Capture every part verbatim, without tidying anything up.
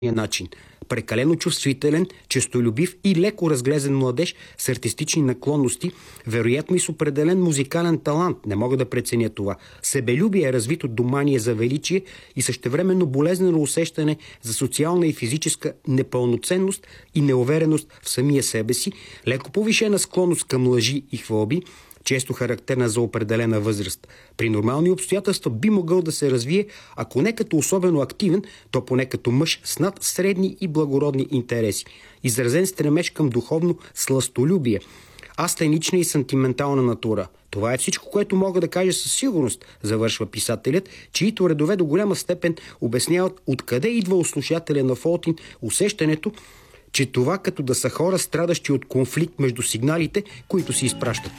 начин. Прекалено чувствителен, честолюбив и леко разглезен младеж с артистични наклонности, вероятно и с определен музикален талант, не мога да преценя това. Себелюбие е развито до мания за величие и същевременно болезнено усещане за социална и физическа непълноценност и неувереност в самия себе си, леко повишена склонност към лъжи и хвалби, често характерна за определена възраст. При нормални обстоятелства би могъл да се развие, ако не като особено активен, то поне като мъж с над средни и благородни интереси. Изразен стремеж към духовно сластолюбие, астенична и сантиментална натура. Това е всичко, което мога да кажа със сигурност, завършва писателят, чието редове до голяма степен обясняват откъде идва у слушателя на Фолтин усещането, че това като да са хора, страдащи от конфликт между сигналите, които си изпращат.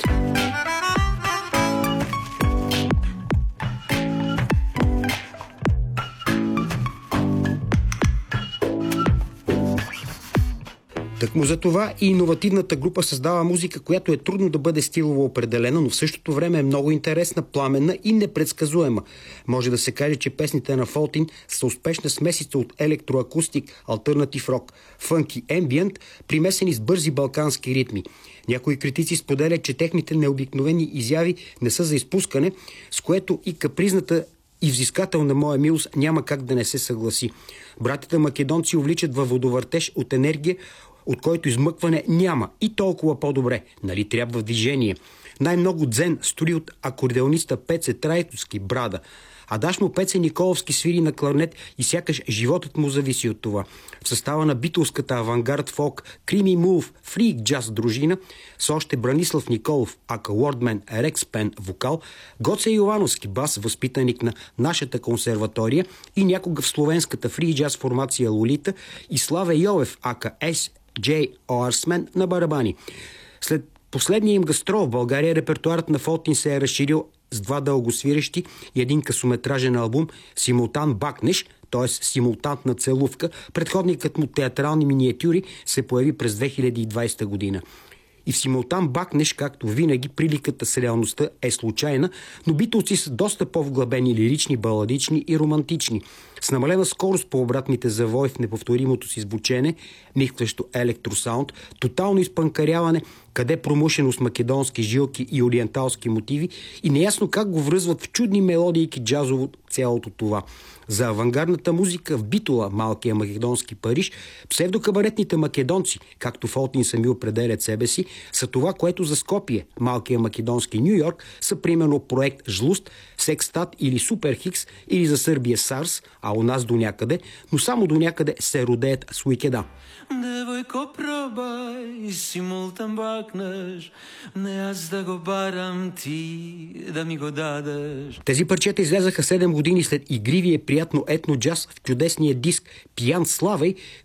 Тъкмо за това и иновативната група създава музика, която е трудно да бъде стилово определена, но в същото време е много интересна, пламенна и непредсказуема. Може да се каже, че песните на Фолтин са успешна смесица от електроакустик, алтернатив рок, фънк и ембиент, примесени с бързи балкански ритми. Някои критици споделят, че техните необикновени изяви не са за изпускане, с което и капризната и взискател на моя милост няма как да не се съгласи. Братята македонци увличат във водовъртеж от енергия, от който измъкване няма, и толкова по-добре. Нали трябва движение? Най-много дзен строи от акордеониста Пеце Трайтовски брада. А даш му Пеце Николовски свири на кларнет и сякаш животът му зависи от това. В състава на битълската авангард фолк Крими Мулф фрик джаз дружина с още Бранислав Николов, ака Уордмен Рекс Пен вокал, Гоце Йовановски бас, възпитаник на нашата консерватория и някога в словенската фри джаз формация Лолита, и Славе Йовев, ака Ес Джей Оарсмен на барабани. След последния им гастрол в България репертуарът на Фолтин се е разширил с два дългосвирещи и един късометражен албум Симултан Бакнеш, т.е. симултантна целувка. Предходникът му театрални миниатюри се появи през две хиляди и двадесета година. И в Симултан Бакнеш, както винаги, приликата с реалността е случайна, но битълци са доста по-вглъбени, лирични, баладични и романтични. С намалена скорост по обратните завои в неповторимото си звучене, михващо електросаунд, тотално изпънкаряване, къде промушено с македонски жилки и ориенталски мотиви и неясно как го връзват в чудни мелодийки джазово цялото това. За авангардната музика в Битола, малкия македонски Париж, псевдокабаретните македонци, както Фолтин сами определят себе си, са това, което за Скопие, малкия македонски Ню Йорк, са примерно проект Жлуст, Секстат или Супер Хикс, или за Сърбия Сарс, а у нас до някъде, но само до някъде се родеят с Уикеда. Девойко, пробай, симултан бакнеш, не аз да го барам, ти да ми го дадеш. Тези парчета излязаха седем години след игривия приятно етно джаз в чудесния диск Пиян Славей,